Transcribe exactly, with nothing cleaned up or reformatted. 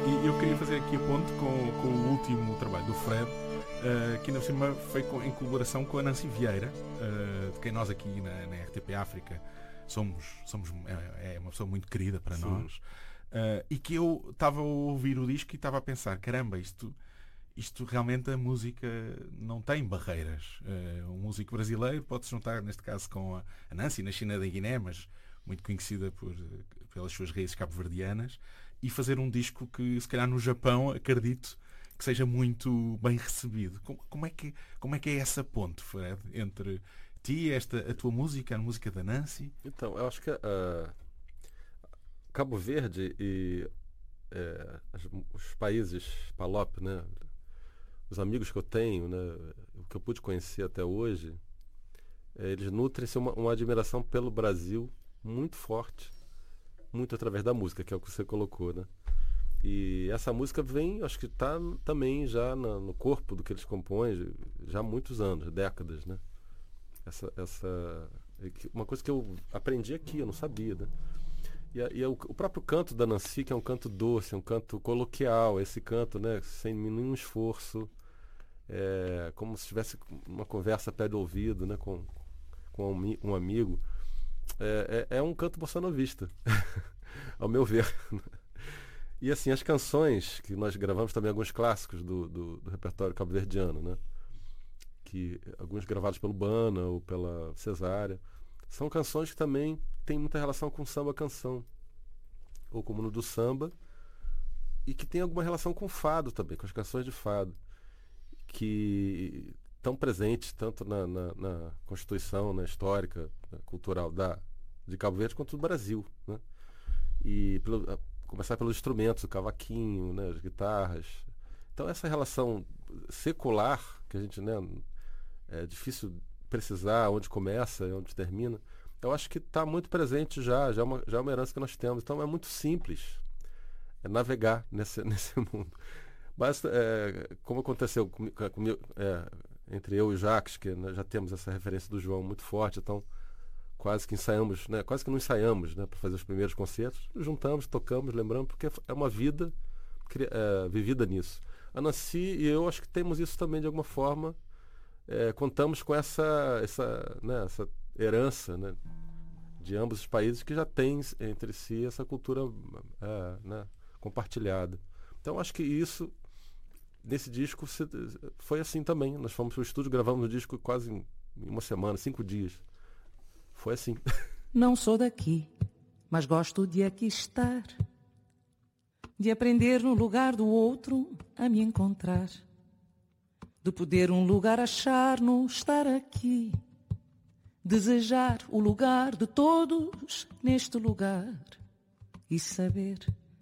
E eu queria fazer aqui a ponte com, com o último trabalho do Fred, uh, que ainda por cima foi com, em colaboração com a Nancy Vieira, uh, de quem nós aqui na, na R T P África somos, somos é, é uma pessoa muito querida para Sim. nós. Uh, e que eu estava a ouvir o disco e estava a pensar, caramba, isto, isto realmente a música não tem barreiras. Uh, um músico brasileiro pode se juntar, neste caso, com a, a Nancy, na China da Guiné, mas muito conhecida por, pelas suas raízes cabo-verdianas, e fazer um disco que, se calhar, no Japão, acredito que seja muito bem recebido. Como, como, é, que, como é que é essa ponte, Fred, entre ti, esta, a tua música, a música da Nancy? Então, eu acho que uh, Cabo Verde e é, as, os países Palop, né, os amigos que eu tenho, né, o que eu pude conhecer até hoje, é, eles nutrem-se uma, uma admiração pelo Brasil muito forte, muito através da música, que é o que você colocou, né? E essa música vem, acho que está também já na, no corpo do que eles compõem já há muitos anos, décadas, né? Essa, essa, uma coisa que eu aprendi aqui, eu não sabia, né? E, a, e a, o próprio canto da Nancy, que é um canto doce, um canto coloquial, esse canto, né, sem nenhum esforço, é, como se tivesse uma conversa pé do ouvido, né, com, com um, um amigo. É, é, é um canto bossanovista, ao meu ver. E assim, as canções que nós gravamos também, alguns clássicos do, do, do repertório cabo-verdiano, né? Que, alguns gravados pelo Bana ou pela Cesária, são canções que também têm muita relação com samba-canção, ou com o mundo do samba, e que tem alguma relação com o fado também, com as canções de fado, que estão presentes tanto na, na, na Constituição, na histórica, na cultural da, de Cabo Verde, quanto do Brasil, né? E pelo, a, começar pelos instrumentos, o cavaquinho, né, as guitarras. Então essa relação secular, que a gente, né, é difícil precisar onde começa e onde termina, eu acho que está muito presente já, já é, uma, já é uma herança que nós temos. Então é muito simples é navegar nesse, nesse mundo. Mas, é, como aconteceu com, com, é, entre eu e o Jacques, que, né, já temos essa referência do João muito forte, então quase que ensaiamos, né, quase que não ensaiamos, né, para fazer os primeiros concertos, juntamos, tocamos, lembramos, porque é uma vida é, vivida nisso. A Nancy e eu acho que temos isso também de alguma forma, é, contamos com essa, essa, né, essa herança, né, de ambos os países que já têm entre si essa cultura é, né, compartilhada. Então acho que isso, nesse disco, foi assim também. Nós fomos para o estúdio, gravamos o disco quase em uma semana, cinco dias. Foi assim. Não sou daqui, mas gosto de aqui estar, de aprender no lugar do outro a me encontrar, de poder um lugar achar no estar aqui, desejar o lugar de todos neste lugar e saber